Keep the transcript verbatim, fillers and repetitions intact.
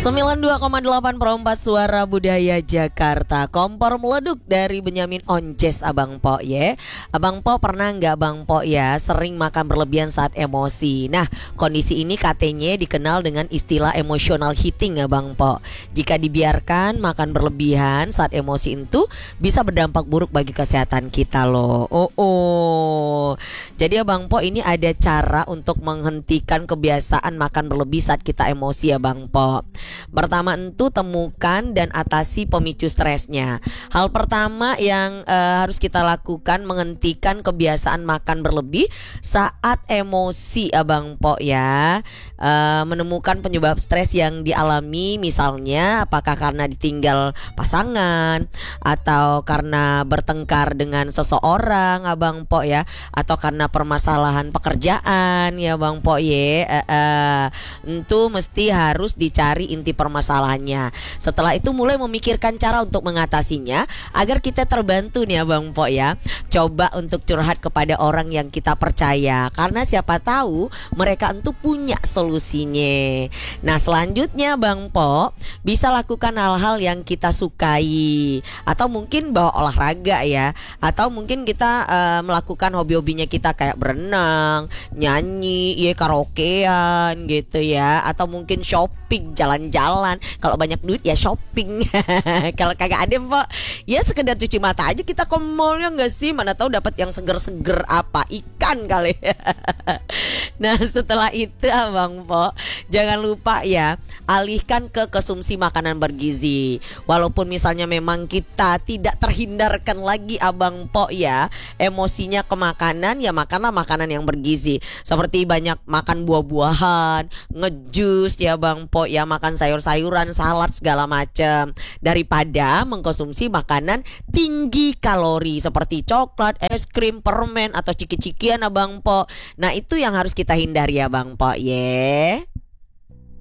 sembilan puluh dua koma delapan perempat Suara Budaya Jakarta. Kompor meleduk dari Benyamin Onjes, Abang Po ya. Abang Po pernah nggak Abang Po ya sering makan berlebihan saat emosi? Nah, kondisi ini katanya dikenal dengan istilah emotional eating, Abang Po. Jika dibiarkan makan berlebihan saat emosi itu bisa berdampak buruk bagi kesehatan kita loh. Oh, oh. Jadi Abang Po ini ada cara untuk menghentikan kebiasaan makan berlebih saat kita emosi, Abang Po. Pertama itu temukan dan atasi pemicu stresnya. Hal pertama yang uh, harus kita lakukan menghentikan kebiasaan makan berlebih saat emosi, Abang Po ya. Uh, menemukan penyebab stres yang dialami, misalnya apakah karena ditinggal pasangan atau karena bertengkar dengan seseorang, Abang Po ya, atau karena permasalahan pekerjaan ya, Bang Po ya. Uh, uh, itu mesti harus dicari inti permasalahannya. Setelah itu mulai memikirkan cara untuk mengatasinya agar kita terbantu nih, Abang Po ya. Coba untuk curhat kepada orang yang kita percaya, karena siapa tahu mereka itu punya solusinya. Nah, selanjutnya Bang Po bisa lakukan hal-hal yang kita sukai, atau mungkin bawa olahraga ya, atau mungkin kita uh, melakukan hobi-hobinya kita kayak berenang, nyanyi, ya karaokean gitu ya, atau mungkin shopping, jalan-jalan. Kalau banyak duit ya shopping. Kalau kagak ada Po, ya sekedar cuci mata aja kita ke mallnya nggak sih? Mana tahu dapat yang seger-seger apa, ikan kali. Nah, setelah itu Abang Po jangan lupa ya alihkan ke konsumsi makanan bergizi. Walaupun misalnya memang kita tidak terhindarkan lagi, Abang Po ya, emosinya ke makanan, ya makanlah makanan yang bergizi. Seperti banyak makan buah-buahan, ngejus ya Bang Po ya, makan sayur-sayuran, salad segala macam, daripada mengkonsumsi makanan tinggi kalori seperti coklat, es krim, permen atau ciki-cikian, Abang Po. Nah, itu yang harus kita hindari ya Bang Po ye.